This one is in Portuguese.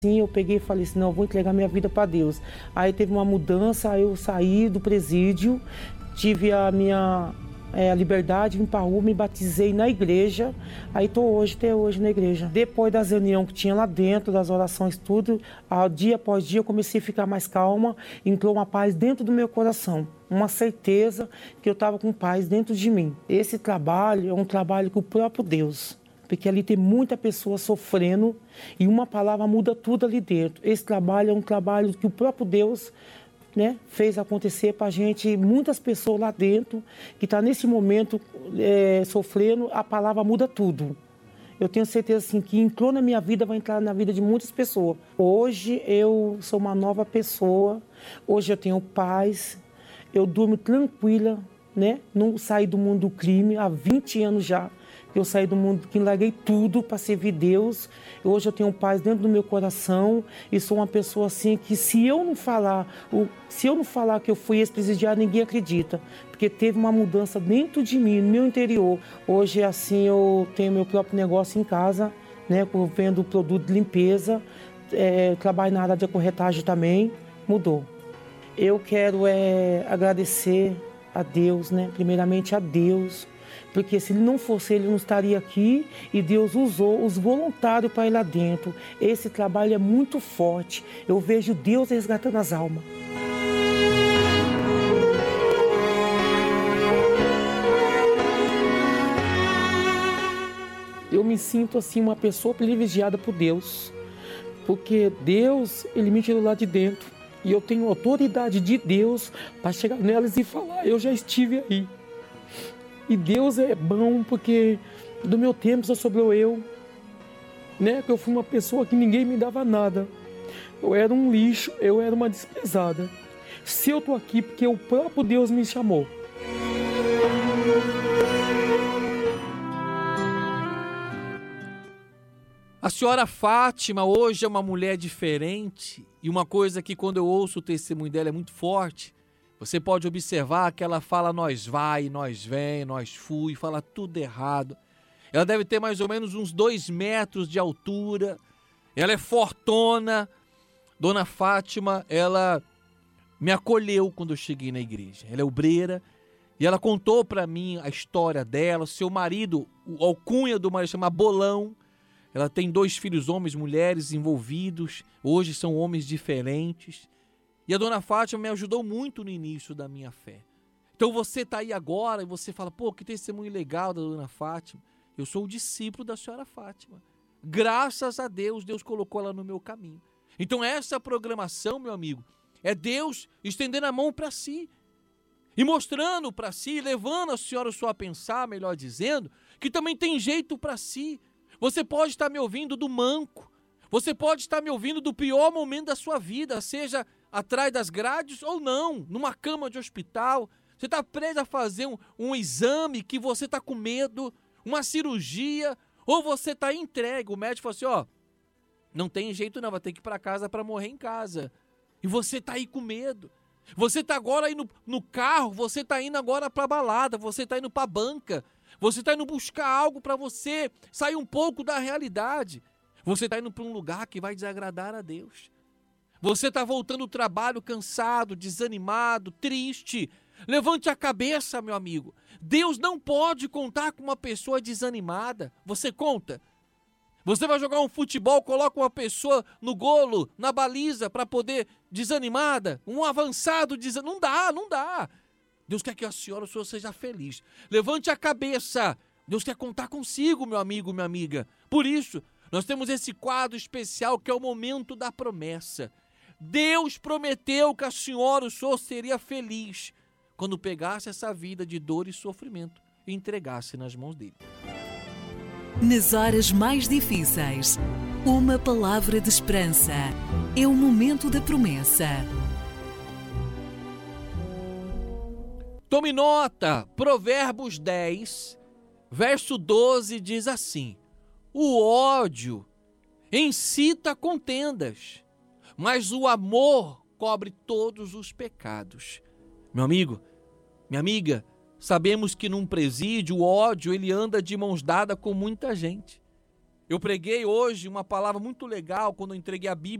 Sim, eu peguei e falei assim, não, eu vou entregar minha vida para Deus. Aí teve uma mudança, aí eu saí do presídio, tive a minha liberdade, vim para a rua, me batizei na igreja, aí estou até hoje na igreja. Depois das reuniões que tinha lá dentro, das orações, tudo, dia após dia eu comecei a ficar mais calma, entrou uma paz dentro do meu coração, uma certeza que eu estava com paz dentro de mim. Esse trabalho é um trabalho que o próprio Deus, porque ali tem muita pessoa sofrendo e uma palavra muda tudo ali dentro. Esse trabalho é um trabalho que o próprio Deus, né, fez acontecer para a gente. Muitas pessoas lá dentro que estão nesse momento sofrendo, a palavra muda tudo. Eu tenho certeza assim, que entrou na minha vida, vai entrar na vida de muitas pessoas. Hoje eu sou uma nova pessoa, hoje eu tenho paz, eu durmo tranquila, né? Não saí do mundo do crime há 20 anos já. Eu saí do mundo que larguei tudo para servir Deus. Hoje eu tenho paz dentro do meu coração e sou uma pessoa assim que se eu não falar que eu fui ex-presidiário, ninguém acredita, porque teve uma mudança dentro de mim, no meu interior. Hoje assim eu tenho meu próprio negócio em casa, né? Eu vendo produto de limpeza, trabalho na área de corretagem também, mudou. Eu quero agradecer a Deus, né? Primeiramente a Deus. Porque se ele não fosse, ele não estaria aqui e Deus usou os voluntários para ir lá dentro. Esse trabalho é muito forte. Eu vejo Deus resgatando as almas. Eu me sinto assim uma pessoa privilegiada por Deus. Porque Deus, ele me tirou lá de dentro. E eu tenho autoridade de Deus para chegar nelas e falar, eu já estive aí. E Deus é bom porque do meu tempo só sobrou eu, né? Que eu fui uma pessoa que ninguém me dava nada. Eu era um lixo, eu era uma desprezada. Se eu tô aqui porque o próprio Deus me chamou. A senhora Fátima hoje é uma mulher diferente e uma coisa que quando eu ouço o testemunho dela é muito forte. Você pode observar que ela fala nós vai, nós vem, nós fui, fala tudo errado. Ela deve ter mais ou menos uns 2 metros de altura. Ela é fortona. Dona Fátima, ela me acolheu quando eu cheguei na igreja. Ela é obreira e ela contou para mim a história dela. Seu marido, o alcunha do marido chama Bolão. Ela tem 2 filhos, homens, mulheres envolvidos. Hoje são homens diferentes. E a Dona Fátima me ajudou muito no início da minha fé. Então você está aí agora e você fala, pô, que testemunho legal da Dona Fátima. Eu sou o discípulo da senhora Fátima. Graças a Deus, Deus colocou ela no meu caminho. Então essa programação, meu amigo, é Deus estendendo a mão para si. E mostrando para si, levando a senhora só a pensar, melhor dizendo, que também tem jeito para si. Você pode estar me ouvindo do manco. Você pode estar me ouvindo do pior momento da sua vida, seja atrás das grades ou não, numa cama de hospital. Você está preso a fazer um exame que você está com medo, uma cirurgia, ou você está entregue. O médico fala assim, ó, não tem jeito não, vai ter que ir para casa para morrer em casa. E você está aí com medo. Você está agora aí no carro, você está indo agora para a balada, você está indo para a banca, você está indo buscar algo para você sair um pouco da realidade. Você está indo para um lugar que vai desagradar a Deus. Você está voltando do trabalho cansado, desanimado, triste. Levante a cabeça, meu amigo. Deus não pode contar com uma pessoa desanimada. Você conta? Você vai jogar um futebol, coloca uma pessoa no golo, na baliza, para poder desanimada? Um avançado desanimado? Não dá. Deus quer que a senhora seja feliz. Levante a cabeça. Deus quer contar consigo, meu amigo, minha amiga. Por isso, nós temos esse quadro especial que é o momento da promessa. Deus prometeu que a senhora, o senhor, seria feliz quando pegasse essa vida de dor e sofrimento e entregasse nas mãos dele. Nas horas mais difíceis, uma palavra de esperança. É o momento da promessa. Tome nota, Provérbios 10, verso 12 diz assim: o ódio incita contendas, mas o amor cobre todos os pecados. Meu amigo, minha amiga, sabemos que num presídio o ódio ele anda de mãos dadas com muita gente. Eu preguei hoje uma palavra muito legal quando eu entreguei a Bíblia